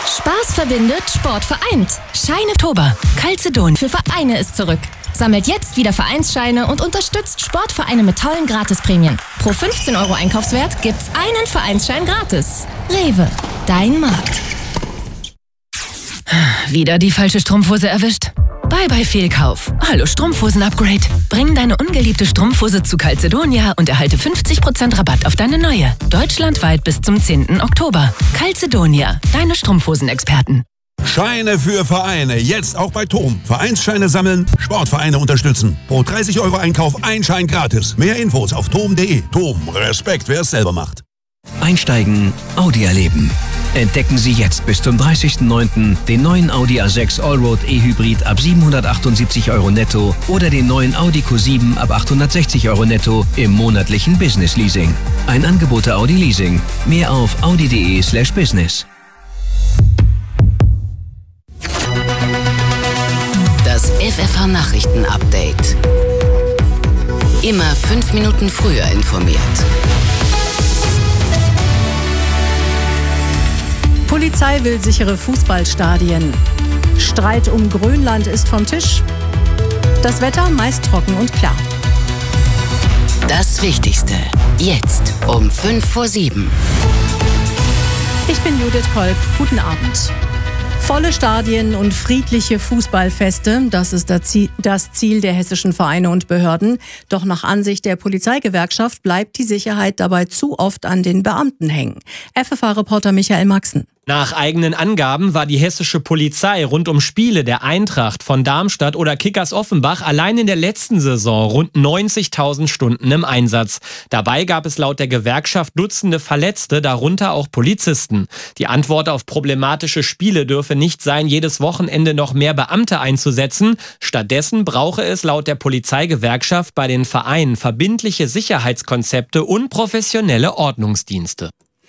Spaß verbindet, Sport vereint. Schein Oktober. Calcedon für Vereine ist zurück. Sammelt jetzt wieder Vereinsscheine und unterstützt Sportvereine mit tollen Gratisprämien. Pro 15 € Einkaufswert gibt's einen Vereinsschein gratis. Rewe, dein Markt. Wieder die falsche Strumpfhose erwischt? Bye Fehlkauf. Hallo Strumpfhosen-Upgrade. Bring deine ungeliebte Strumpfhose zu Calcedonia und erhalte 50% Rabatt auf deine neue. Deutschlandweit bis zum 10. Oktober. Calcedonia, deine Strumpfhosen-Experten. Scheine für Vereine, jetzt auch bei TOM. Vereinsscheine sammeln, Sportvereine unterstützen. Pro 30 € Einkauf ein Schein gratis. Mehr Infos auf tom.de. TOM, Respekt, wer es selber macht. Einsteigen, Audi erleben. Entdecken Sie jetzt bis zum 30.09. den neuen Audi A6 Allroad E-Hybrid ab 778 € netto oder den neuen Audi Q7 ab 860 € netto im monatlichen Business Leasing. Ein Angebot der Audi Leasing. Mehr auf audi.de/business. Das FFH-Nachrichten-Update. Immer 5 Minuten früher informiert. Polizei will sichere Fußballstadien. Streit um Grönland ist vom Tisch. Das Wetter meist trocken und klar. Das Wichtigste. Jetzt um 6:55. Ich bin Judith Kolb. Guten Abend. Volle Stadien und friedliche Fußballfeste, das ist das Ziel der hessischen Vereine und Behörden. Doch nach Ansicht der Polizeigewerkschaft bleibt die Sicherheit dabei zu oft an den Beamten hängen. FFH-Reporter Michael Maxen. Nach eigenen Angaben war die hessische Polizei rund um Spiele der Eintracht von Darmstadt oder Kickers Offenbach allein in der letzten Saison rund 90.000 Stunden im Einsatz. Dabei gab es laut der Gewerkschaft Dutzende Verletzte, darunter auch Polizisten. Die Antwort auf problematische Spiele dürfe nicht sein, jedes Wochenende noch mehr Beamte einzusetzen. Stattdessen brauche es laut der Polizeigewerkschaft bei den Vereinen verbindliche Sicherheitskonzepte und professionelle Ordnungsdienste.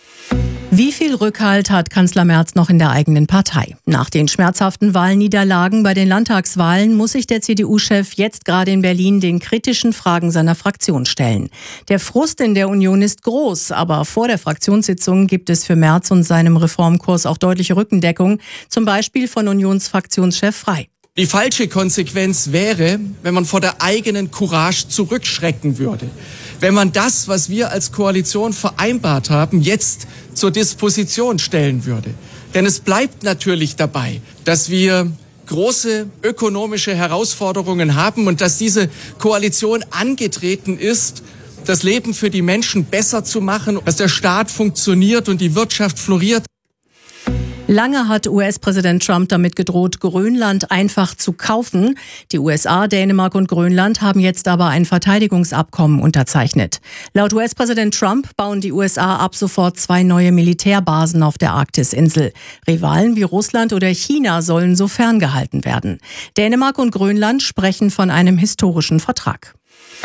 Wie viel Rückhalt hat Kanzler Merz noch in der eigenen Partei? Nach den schmerzhaften Wahlniederlagen bei den Landtagswahlen muss sich der CDU-Chef jetzt gerade in Berlin den kritischen Fragen seiner Fraktion stellen. Der Frust in der Union ist groß, aber vor der Fraktionssitzung gibt es für Merz und seinem Reformkurs auch deutliche Rückendeckung, zum Beispiel von Unionsfraktionschef Frey. Die falsche Konsequenz wäre, wenn man vor der eigenen Courage zurückschrecken würde. Wenn man das, was wir als Koalition vereinbart haben, jetzt zur Disposition stellen würde. Denn es bleibt natürlich dabei, dass wir große ökonomische Herausforderungen haben und dass diese Koalition angetreten ist, das Leben für die Menschen besser zu machen, dass der Staat funktioniert und die Wirtschaft floriert. Lange hat US-Präsident Trump damit gedroht, Grönland einfach zu kaufen. Die USA, Dänemark und Grönland haben jetzt aber ein Verteidigungsabkommen unterzeichnet. Laut US-Präsident Trump bauen die USA ab sofort 2 neue Militärbasen auf der Arktisinsel. Rivalen wie Russland oder China sollen so ferngehalten werden. Dänemark und Grönland sprechen von einem historischen Vertrag.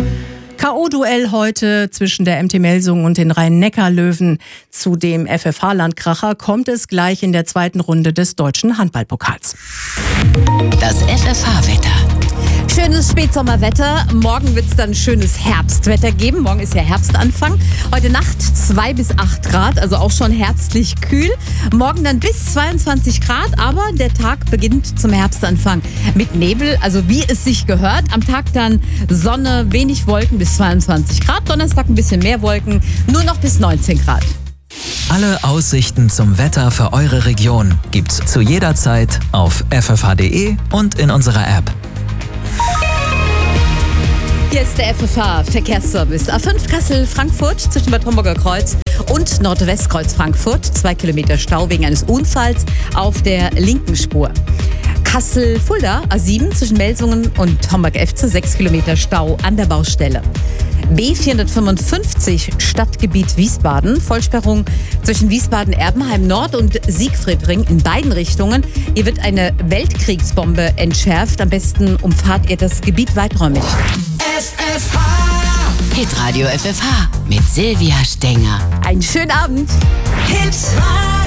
K.O.-Duell heute zwischen der MT Melsungen und den Rhein-Neckar-Löwen. Zu dem FFH-Landkracher kommt es gleich in der zweiten Runde des deutschen Handballpokals. Das FFH-Wetter. Schönes Spätsommerwetter. Morgen wird es dann schönes Herbstwetter geben. Morgen ist ja Herbstanfang. Heute Nacht 2 bis 8 Grad, also auch schon herbstlich kühl. Morgen dann bis 22 Grad, aber der Tag beginnt zum Herbstanfang mit Nebel, also wie es sich gehört. Am Tag dann Sonne, wenig Wolken bis 22 Grad. Donnerstag ein bisschen mehr Wolken, nur noch bis 19 Grad. Alle Aussichten zum Wetter für eure Region gibt's zu jeder Zeit auf ffh.de und in unserer App. Hier ist der FFH-Verkehrsservice. A5 Kassel-Frankfurt zwischen Bad Homburger Kreuz und Nordwestkreuz Frankfurt. 2 Kilometer Stau wegen eines Unfalls auf der linken Spur. Kassel-Fulda, A7 zwischen Melsungen und Homburg-Efze. 6 Kilometer Stau an der Baustelle. B455 Stadtgebiet Wiesbaden. Vollsperrung zwischen Wiesbaden-Erbenheim Nord und Siegfriedring in beiden Richtungen. Hier wird eine Weltkriegsbombe entschärft. Am besten umfahrt ihr das Gebiet weiträumig. FFH. Hitradio FFH mit Silvia Stenger. Einen schönen Abend. Hitradio.